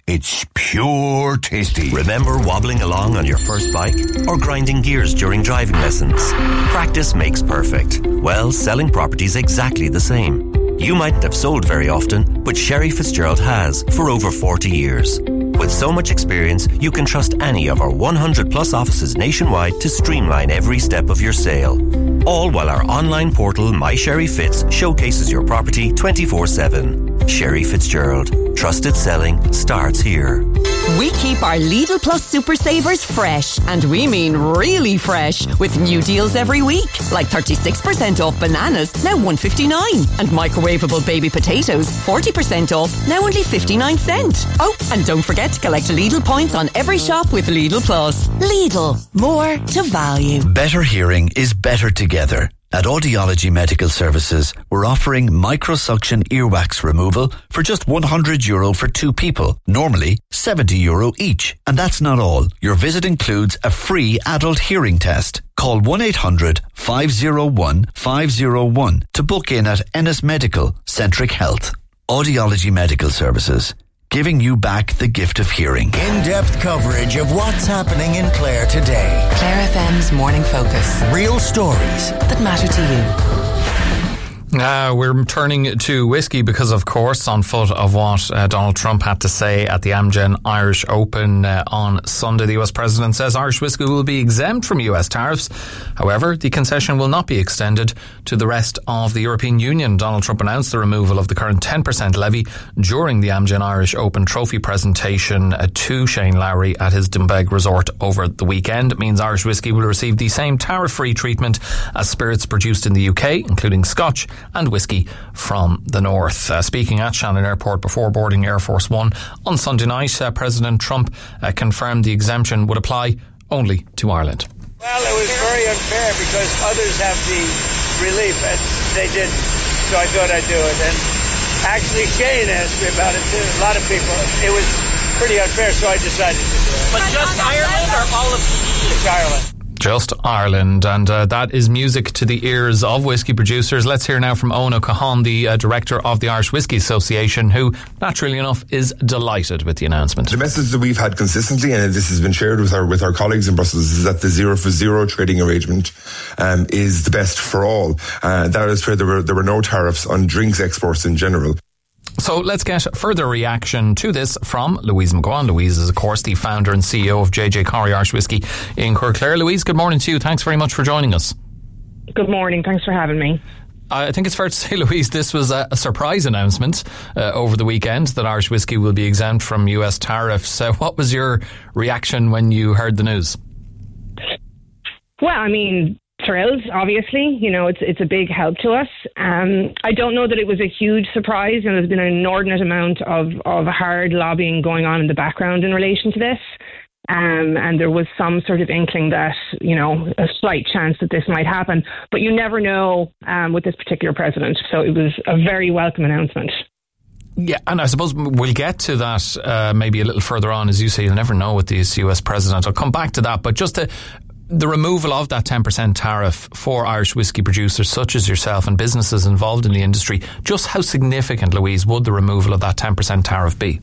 It's pure tasty. Remember wobbling along on your first bike or grinding gears during driving lessons? Practice makes perfect. Well, selling property's exactly the same. You mightn't have sold very often, but Sherry Fitzgerald has for over 40 years. With so much experience, you can trust any of our 100 plus offices nationwide to streamline every step of your sale. All while our online portal, My Sherry Fitz, showcases your property 24/7. Sherry Fitzgerald. Trusted selling starts here. We keep our Lidl Plus Super Savers fresh, and we mean really fresh, with new deals every week, like 36% off bananas, now $1.59, and microwavable baby potatoes, 40% off, now only 59 cents. Oh, and don't forget to collect Lidl points on every shop with Lidl Plus. Lidl, more to value. Better hearing is better together. At Audiology Medical Services, we're offering microsuction earwax removal for just €100 for 2 people. Normally, €70 each. And that's not all. Your visit includes a free adult hearing test. Call 1-800-501-501 to book in at Ennis Medical Centric Health. Audiology Medical Services, giving you back the gift of hearing. In-depth coverage of what's happening in Clare today. Clare FM's Morning Focus. Real stories that matter to you. We're turning to whiskey because, of course, on foot of what Donald Trump had to say at the Amgen Irish Open on Sunday. The US President says Irish whiskey will be exempt from US tariffs. However, the concession will not be extended to the rest of the European Union. Donald Trump announced the removal of the current 10% levy during the Amgen Irish Open trophy presentation to Shane Lowry at his Doonbeg resort over the weekend. It means Irish whiskey will receive the same tariff-free treatment as spirits produced in the UK, including Scotch and whiskey from the north. Speaking at Shannon Airport before boarding Air Force One on Sunday night, President Trump confirmed the exemption would apply only to Ireland. Well, it was very unfair because others have the relief and they didn't, so I thought I'd do it. And actually Shane asked me about it too. A lot of people. It was pretty unfair, so I decided to do it. But just Ireland or all of the EU? It's Ireland. Just Ireland, and that is music to the ears of whiskey producers. Let's hear now from Owen O'Cahan, the director of the Irish Whiskey Association, who, naturally enough, is delighted with the announcement. The message that we've had consistently, and this has been shared with our colleagues in Brussels, is that the 0 for 0 trading arrangement is the best for all. That is where there were no tariffs on drinks exports in general. So let's get further reaction to this from Louise McGuan. Louise is, of course, the founder and CEO of JJ Corrie Irish Whiskey in Corclare. Louise, good morning to you. Thanks very much for joining us. Good morning. Thanks for having me. I think it's fair to say, Louise, this was a surprise announcement over the weekend that Irish whiskey will be exempt from US tariffs. What was your reaction when you heard the news? Well, I mean, thrilled, obviously. You know, it's a big help to us. I don't know that it was a huge surprise, and there's been an inordinate amount of hard lobbying going on in the background in relation to this. And there was some sort of inkling that, you know, a slight chance that this might happen. But you never know with this particular president. So it was a very welcome announcement. Yeah, and I suppose we'll get to that maybe a little further on. As you say, you'll never know with this US president. I'll come back to that. But just the removal of that 10% tariff for Irish whiskey producers such as yourself and businesses involved in the industry, just how significant, Louise, would the removal of that 10% tariff be?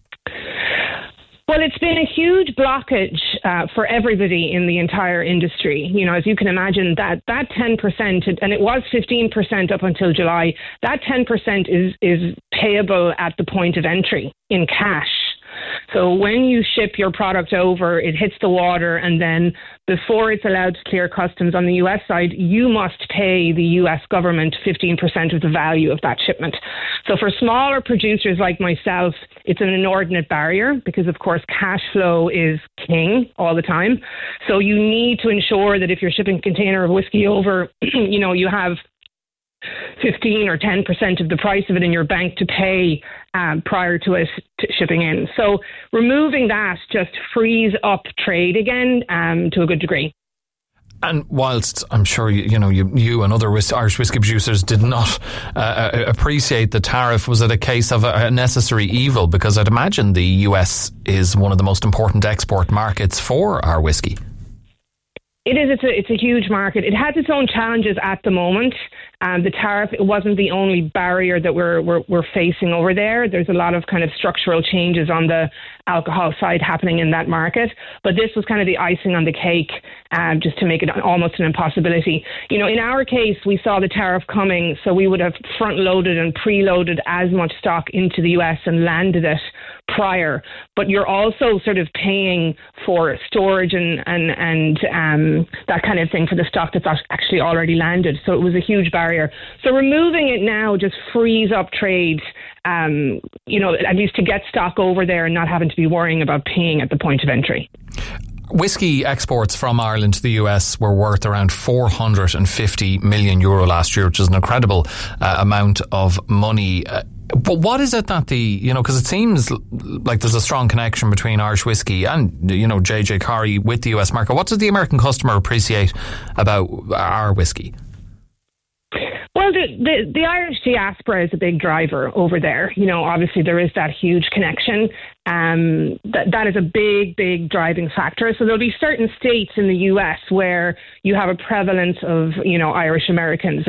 Well, it's been a huge blockage for everybody in the entire industry. You know, as you can imagine, that 10%, and it was 15% up until July, that 10% is payable at the point of entry in cash. So when you ship your product over, it hits the water, and then before it's allowed to clear customs on the US side, you must pay the US government 15% of the value of that shipment. So for smaller producers like myself, it's an inordinate barrier because, of course, cash flow is king all the time. So you need to ensure that if you're shipping a container of whiskey over, you know, you have 15 or 10% of the price of it in your bank to pay prior to it shipping in. So removing that just frees up trade again to a good degree. And whilst I'm sure you and other Irish whiskey producers did not appreciate the tariff, was it a case of a necessary evil? Because I'd imagine the US is one of the most important export markets for our whiskey. It is. It's a huge market. It has its own challenges at the moment. The tariff, it wasn't the only barrier that we're facing over there. There's a lot of kind of structural changes on the alcohol side happening in that market. But this was kind of the icing on the cake, just to make it almost an impossibility. You know, in our case, we saw the tariff coming, so we would have front-loaded and preloaded as much stock into the US and landed it prior. But you're also sort of paying for storage and that kind of thing for the stock that's actually already landed. So it was a huge barrier. So removing it now just frees up trade, you know, at least to get stock over there and not having to be worrying about paying at the point of entry. Whiskey exports from Ireland to the US were worth around €450 million last year, which is an incredible amount of money. But what is it that because it seems like there's a strong connection between Irish whiskey and, you know, JJ Corrie with the US market. What does the American customer appreciate about our whiskey? Well, the Irish diaspora is a big driver over there. You know, obviously there is that huge connection. That is a big driving factor. So there'll be certain states in the US where you have a prevalence of, you know, Irish Americans.